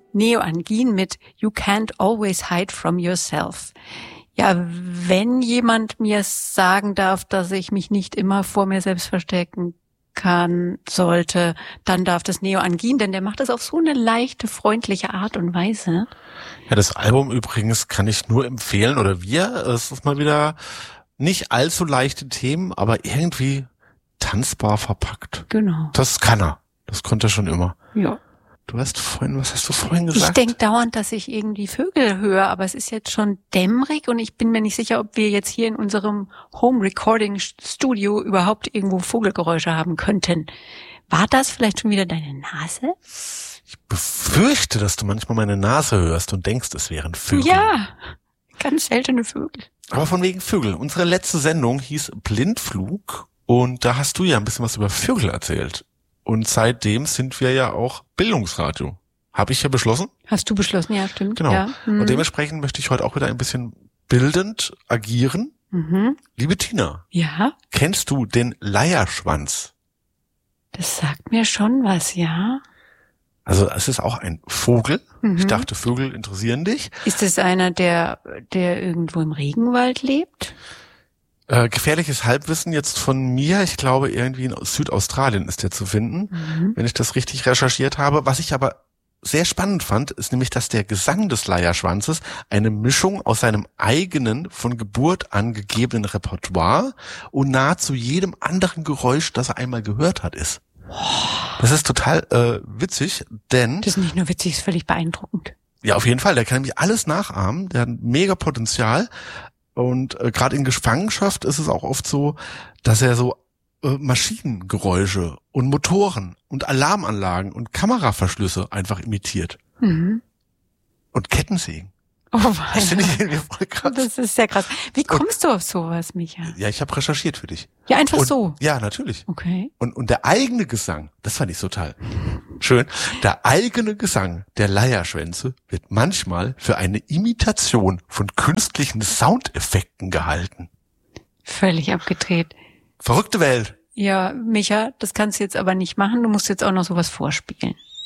Neo Angin mit You Can't Always Hide From Yourself. Ja, wenn jemand mir sagen darf, dass ich mich nicht immer vor mir selbst verstecken sollte, dann darf das Neo Angin, denn der macht das auf so eine leichte, freundliche Art und Weise. Ja, das Album übrigens kann ich nur empfehlen, oder wir. Es ist mal wieder nicht allzu leichte Themen, aber irgendwie tanzbar verpackt. Genau. Das kann er. Das konnte er schon immer. Ja. Was hast du vorhin gesagt? Ich denke dauernd, dass ich irgendwie Vögel höre, aber es ist jetzt schon dämmerig und ich bin mir nicht sicher, ob wir jetzt hier in unserem Home-Recording-Studio überhaupt irgendwo Vogelgeräusche haben könnten. War das vielleicht schon wieder deine Nase? Ich befürchte, dass du manchmal meine Nase hörst und denkst, es wären Vögel. Ja, ganz seltene Vögel. Aber von wegen Vögel. Unsere letzte Sendung hieß Blindflug und da hast du ja ein bisschen was über Vögel erzählt. Und seitdem sind wir ja auch Bildungsradio. Habe ich ja beschlossen. Hast du beschlossen, ja, stimmt. Genau. Ja. Und dementsprechend möchte ich heute auch wieder ein bisschen bildend agieren. Mhm. Liebe Tina. Ja. Kennst du den Leierschwanz? Das sagt mir schon was, ja. Also es ist auch ein Vogel. Mhm. Ich dachte, Vögel interessieren dich. Ist es einer, der irgendwo im Regenwald lebt? Gefährliches Halbwissen jetzt von mir. Ich glaube, irgendwie in Südaustralien ist der zu finden, wenn ich das richtig recherchiert habe. Was ich aber sehr spannend fand, ist nämlich, dass der Gesang des Leierschwanzes eine Mischung aus seinem eigenen, von Geburt an gegebenen Repertoire und nahezu jedem anderen Geräusch, das er einmal gehört hat, ist. Das ist total witzig, denn... Das ist nicht nur witzig, ist völlig beeindruckend. Ja, auf jeden Fall. Der kann nämlich alles nachahmen. Der hat mega Potenzial. Und gerade in Gefangenschaft ist es auch oft so, dass er so Maschinengeräusche und Motoren und Alarmanlagen und Kameraverschlüsse einfach imitiert. Mhm. Und Kettensägen. Oh, Das finde ich irgendwie voll krass. Das ist sehr krass. Wie kommst du auf sowas, Micha? Ja, ich habe recherchiert für dich. Ja, einfach und, so. Ja, natürlich. Okay. Und der eigene Gesang, das fand ich total schön, der eigene Gesang der Leierschwänze wird manchmal für eine Imitation von künstlichen Soundeffekten gehalten. Völlig abgedreht. Verrückte Welt. Ja, Micha, das kannst du jetzt aber nicht machen. Du musst jetzt auch noch sowas vorspielen.